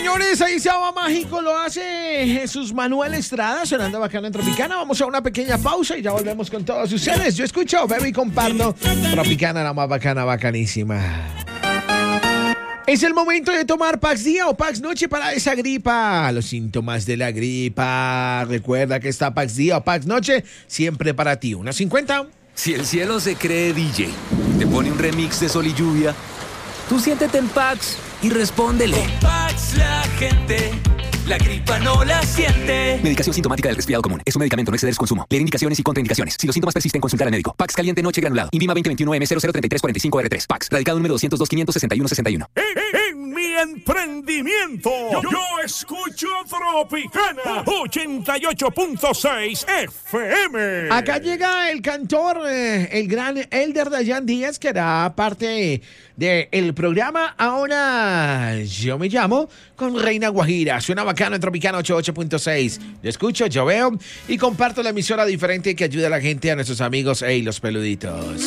señores, ahí se va mágico, lo hace Jesús Manuel Estrada, sonando bacano en Tropicana. Vamos a una pequeña pausa y ya volvemos con todos ustedes. Yo escucho, bebo y comparto. Tropicana, la más bacana, bacanísima. Es el momento de tomar Pax Día o Pax Noche para esa gripa. Los síntomas de la gripa. Recuerda que está Pax Día o Pax Noche siempre para ti. 1.50. Si el cielo se cree DJ, te pone un remix de Sol y Lluvia, tú siéntete en Pax y respóndele. Con Pax la gente, la gripa no la siente. Medicación sintomática del resfriado común. Es un medicamento, no exceder su consumo. Leer indicaciones y contraindicaciones. Si los síntomas persisten, consultar al médico. Pax caliente noche granulado. INVIMA 2021M003345R3. Pax. Radicado número 202-561-61. En mi emprendimiento, yo escucho Tropicana 88.6 FM. Acá llega el cantor, el gran Elder Dayan Díaz, que hará parte del programa Ahora Yo Me Llamo con Reina Guajira. Suena bacano en Tropicana 88.6. Yo escucho, yo veo y comparto la emisora diferente que ayuda a la gente, a nuestros amigos, los peluditos.